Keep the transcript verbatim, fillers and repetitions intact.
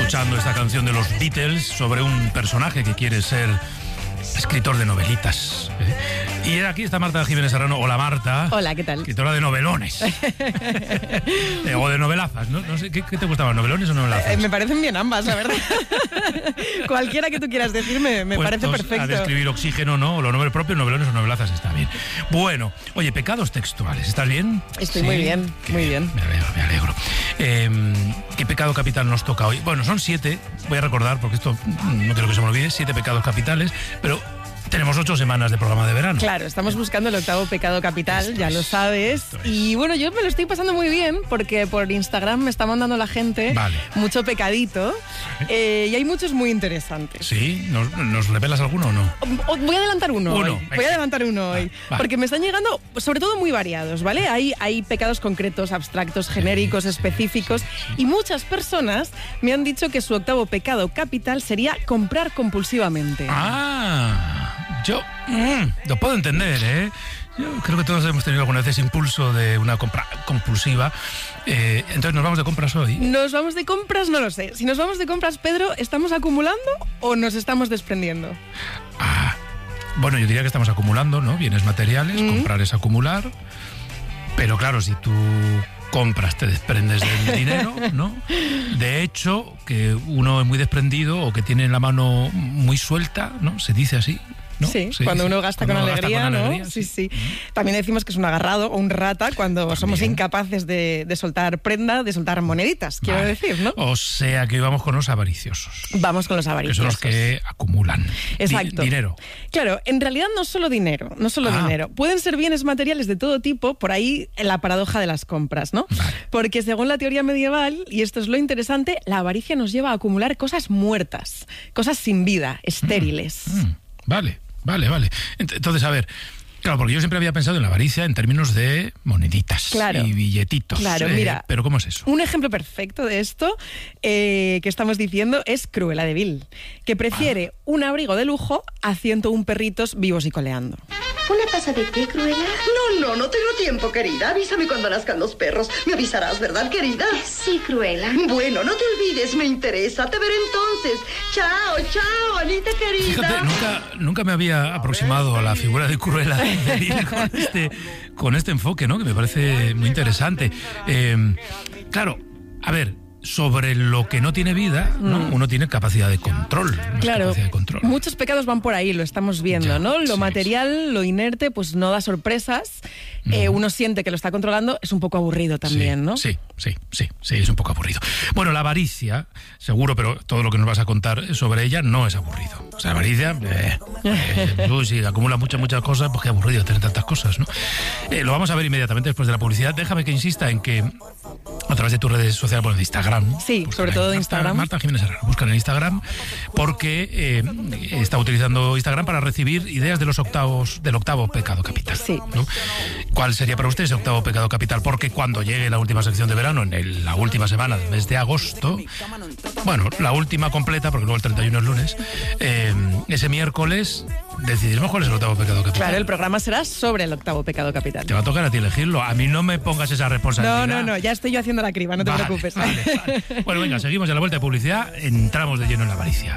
escuchando esta canción de los Beatles sobre un personaje que quiere ser escritor de novelitas. ¿eh? Y aquí está Marta Jiménez Serrano. Hola, Marta. Hola, ¿qué tal? Escritora de novelones. eh, o de novelazas, ¿no? No sé, ¿qué, ¿qué te gustaban, novelones o novelazas? Eh, me parecen bien ambas, la verdad. Cualquiera que tú quieras decirme, me Puestos parece perfecto. a describir Oxígeno, ¿no? O los nombres propios, novelones o novelazas, está bien. Bueno, oye, pecados textuales, ¿estás bien? Estoy ¿Sí? muy bien, Qué muy bien. Me alegro, me alegro. Eh, ¿Qué pecado capital nos toca hoy? Bueno, son siete, voy a recordar, porque esto no quiero que se me olvide, siete pecados capitales, pero tenemos ocho semanas de programa de verano. Claro, estamos buscando el octavo pecado capital, Esto ya es, lo sabes. esto es. Y bueno, yo me lo estoy pasando muy bien porque por Instagram me está mandando la gente Vale. mucho pecadito eh, y hay muchos muy interesantes. ¿Sí? ¿Nos, nos revelas alguno o no? O- Voy a adelantar uno, Uno, hoy. venga. Voy a adelantar uno hoy. Va. Porque me están llegando, sobre todo, muy variados, ¿vale? Hay, hay pecados concretos, abstractos, genéricos, sí, específicos. sí, sí. Y muchas personas me han dicho que su octavo pecado capital sería comprar compulsivamente. Ah, yo mm, lo puedo entender, ¿eh? Yo creo que todos hemos tenido alguna vez ese impulso de una compra compulsiva. Eh, entonces, ¿nos vamos de compras hoy? ¿Nos vamos de compras? No lo sé. Si nos vamos de compras, Pedro, ¿estamos acumulando o nos estamos desprendiendo? Ah, bueno, yo diría que estamos acumulando, ¿no? Bienes materiales, Mm. comprar es acumular. Pero claro, si tú compras, te desprendes del dinero, ¿no? De hecho, que uno es muy desprendido o que tiene la mano muy suelta, ¿no? Se dice así, ¿no? Sí, Se cuando dice, uno gasta, cuando con, uno gasta alegría, con ¿no? alegría, Sí, sí. También decimos que es un agarrado o un rata cuando somos incapaces de, de soltar prenda, de soltar moneditas, quiero Vale. decir, ¿no? O sea que hoy vamos con los avariciosos, Vamos con los que son avariciosos. los que acumulan. Exacto. Di- dinero. Claro, en realidad no solo dinero, no solo Ah. dinero. Pueden ser bienes materiales de todo tipo, por ahí en la paradoja de las compras, ¿no? Vale. Porque según la teoría medieval, y esto es lo interesante, la avaricia nos lleva a acumular cosas muertas, cosas sin vida, estériles. Mm, vale, vale, vale. Ent- Entonces, a ver, claro, porque yo siempre había pensado en la avaricia en términos de moneditas Claro. y billetitos. Claro, eh, mira. Pero ¿cómo es eso? Un ejemplo perfecto de esto eh, que estamos diciendo es Cruella de Vil, que prefiere Ah. un abrigo de lujo a ciento un perritos vivos y coleando. ¿Una taza de té, Cruella? No, no, no tengo tiempo, querida. Avísame cuando nazcan los perros. Me avisarás, ¿verdad, querida? Sí, Cruella. Bueno, no te olvides, me interesa. Te veré entonces. Chao, chao, Anita querida. Fíjate, nunca, nunca me había aproximado a la figura de Cruella de Vil con este, con este enfoque, ¿no? Que me parece muy interesante. Eh, claro, a ver, sobre lo que no tiene vida, ¿no? Uno tiene capacidad de control. más Claro, capacidad de control. muchos pecados van por ahí, lo estamos viendo, Ya, ¿no? Lo sí, material, lo inerte, pues no da sorpresas. Eh, uno siente que lo está controlando, es un poco aburrido también, sí, ¿no? Sí, sí, sí, sí, es un poco aburrido. Bueno, la avaricia, seguro, pero todo lo que nos vas a contar sobre ella no es aburrido. O sea, la avaricia, eh, eh, uy, si acumula muchas, muchas cosas, pues qué aburrido tener tantas cosas, ¿no? Eh, lo vamos a ver inmediatamente después de la publicidad. Déjame que insista en que a través de tus redes sociales, bueno, de Instagram. Sí, buscan sobre ahí, todo de Marta- Instagram. Marta Jiménez Serrano, buscan en Instagram, porque eh, está utilizando Instagram para recibir ideas de los octavos, del octavo pecado capital. Sí. ¿no? ¿Cuál sería para usted ese octavo pecado capital? Porque cuando llegue la última sección de verano, en el- la última semana del mes de agosto, bueno, la última completa, porque luego el treinta y uno es lunes, eh, ese miércoles decidiremos cuál es el octavo pecado capital. Claro, el programa será sobre el octavo pecado capital. Te va a tocar a ti elegirlo. A mí no me pongas esa responsabilidad. No, no, no, ya estoy yo haciendo la criba, no te Vale, preocupes. vale, vale. Bueno, venga, seguimos ya a la vuelta de publicidad. Entramos de lleno en la avaricia.